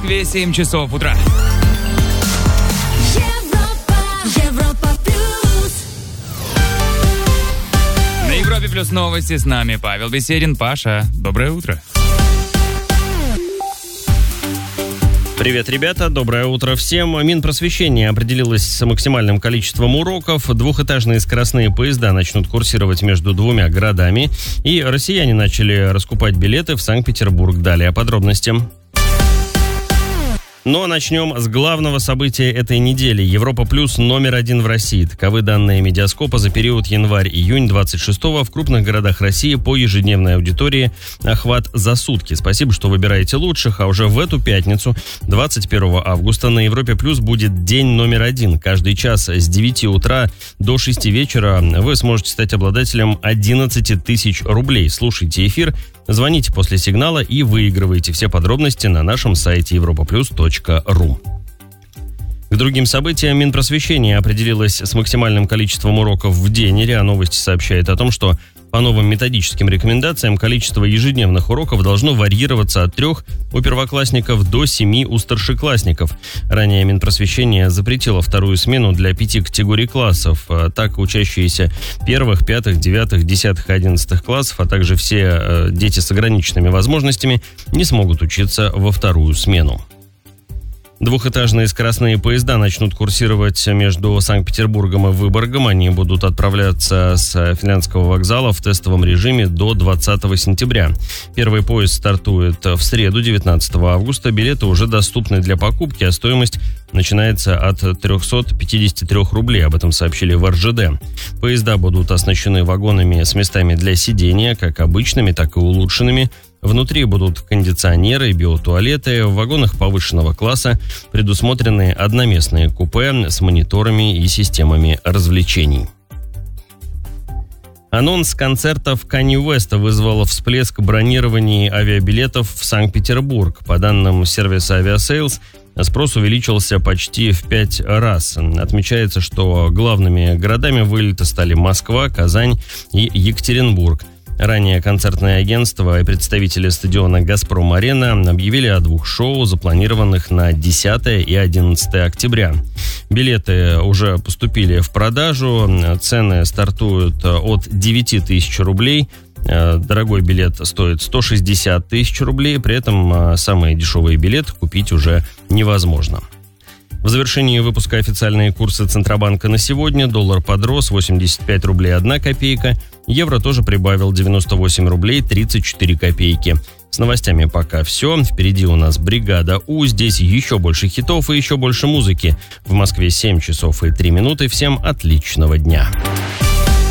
Москве 7 часов утра. Европа плюс. На Европе плюс новости с нами Павел Беседин. Паша, доброе утро. Привет, ребята, доброе утро всем. Минпросвещение определилось с максимальным количеством уроков. Двухэтажные скоростные поезда начнут курсировать между двумя городами. И россияне начали раскупать билеты в Санкт-Петербург. Далее подробности. Но начнем с главного события этой недели. Европа Плюс номер 1 в России. Таковы данные Медиаскопа за период январь-июнь 26-го в крупных городах России по ежедневной аудитории охват за сутки. Спасибо, что выбираете лучших. А уже в эту пятницу, 21 августа, на Европе Плюс будет день номер 1. Каждый час с 9 утра до 6 вечера вы сможете стать обладателем 11 тысяч рублей. Слушайте эфир, звоните после сигнала и выигрывайте. Все подробности на нашем сайте europaplus.ru. К другим событиям Минпросвещение определилось с максимальным количеством уроков в день. РИА Новости сообщает о том, что по новым методическим рекомендациям количество ежедневных уроков должно варьироваться от 3 у первоклассников до 7 у старшеклассников. Ранее Минпросвещение запретило вторую смену для 5 категорий классов. Так, учащиеся 1, 5, 9, 10 и 11 классов, а также все дети с ограниченными возможностями не смогут учиться во вторую смену. Двухэтажные скоростные поезда начнут курсировать между Санкт-Петербургом и Выборгом. Они будут отправляться с Финляндского вокзала в тестовом режиме до 20 сентября. Первый поезд стартует в среду, 19 августа. Билеты уже доступны для покупки, а стоимость начинается от 353 рублей. Об этом сообщили в РЖД. Поезда будут оснащены вагонами с местами для сидения, как обычными, так и улучшенными. Внутри будут кондиционеры, биотуалеты. В вагонах повышенного класса предусмотрены одноместные купе с мониторами и системами развлечений. Анонс концертов Канье Уэста вызвал всплеск бронирований авиабилетов в Санкт-Петербург. По данным сервиса Aviasales, спрос увеличился почти в 5 раз. Отмечается, что главными городами вылета стали Москва, Казань и Екатеринбург. Ранее концертное агентство и представители стадиона «Газпром-Арена» объявили о 2 шоу, запланированных на 10 и 11 октября. Билеты уже поступили в продажу. Цены стартуют от 9 тысяч рублей. Дорогой билет стоит 160 тысяч рублей. При этом самые дешевые билеты купить уже невозможно. В завершении выпуска официальные курсы Центробанка на сегодня. Доллар подрос 85 рублей 1 копейка. Евро тоже прибавил 98 рублей 34 копейки. С новостями пока все. Впереди у нас бригада У. Здесь еще больше хитов и еще больше музыки. В Москве 7 часов и 3 минуты. Всем отличного дня.